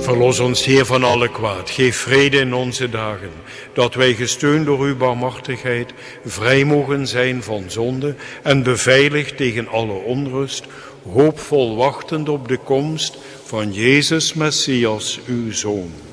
Verlos ons, Heer, van alle kwaad. Geef vrede in onze dagen, dat wij gesteund door uw barmhartigheid vrij mogen zijn van zonde en beveiligd tegen alle onrust, hoopvol wachtend op de komst van Jezus Messias, uw Zoon.